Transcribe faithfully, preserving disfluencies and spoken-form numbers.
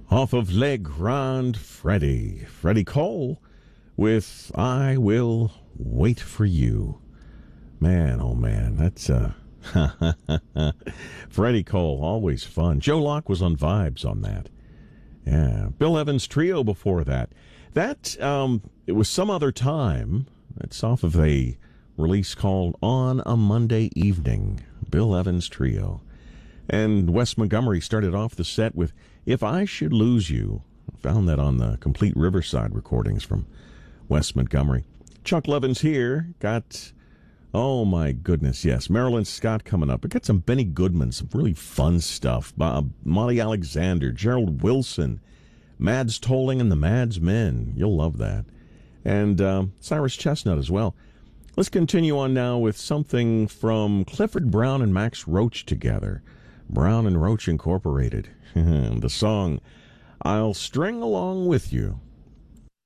Off of Le Grand Freddie, Freddie Cole with I Will Wait for You. Man, oh man, that's uh Freddie Cole, always fun. Joe Locke was on Vibes on that. Yeah, Bill Evans Trio before that. That um it was Some Other Time. It's off of a release called On a Monday Evening. Bill Evans Trio. And Wes Montgomery started off the set with If I Should Lose You. Found that on the Complete Riverside recordings from Wes Montgomery. Chuck Levin's here. Got, oh my goodness, yes, Marilyn Scott coming up. We got some Benny Goodman, some really fun stuff. Bob, Molly Alexander, Gerald Wilson, Mads Tolling and the Mads Men. You'll love that. And um, Cyrus Chestnut as well. Let's continue on now with something from Clifford Brown and Max Roach together. Brown and Roach Incorporated. The song, I'll String Along With You.